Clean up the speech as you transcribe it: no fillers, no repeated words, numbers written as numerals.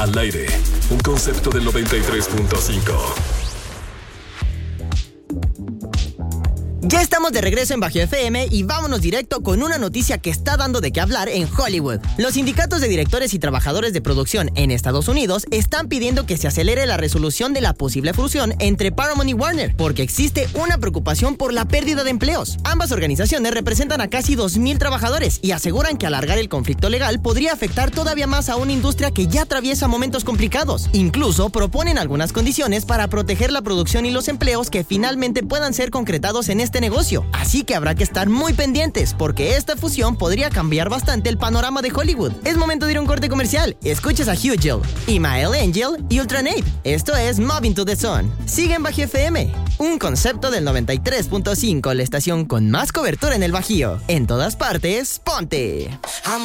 Al aire, un concepto del 93.5. Ya estamos de regreso en Bajo FM y vámonos directo con una noticia que está dando de qué hablar en Hollywood. Los sindicatos de directores y trabajadores de producción en Estados Unidos están pidiendo que se acelere la resolución de la posible fusión entre Paramount y Warner, porque existe una preocupación por la pérdida de empleos. Ambas organizaciones representan a casi 2,000 trabajadores y aseguran que alargar el conflicto legal podría afectar todavía más a una industria que ya atraviesa momentos complicados. Incluso proponen algunas condiciones para proteger la producción y los empleos que finalmente puedan ser concretados en este negocio. Así que habrá que estar muy pendientes, porque esta fusión podría cambiar bastante el panorama de Hollywood. Es momento de ir a un corte comercial. Escuchas a Hugel, Imael Angel y Ultranape. Esto es Moving to the Sun. Sigue en Bajo FM, un concepto del 93.5, la estación con más cobertura en el Bajío. En todas partes, ponte.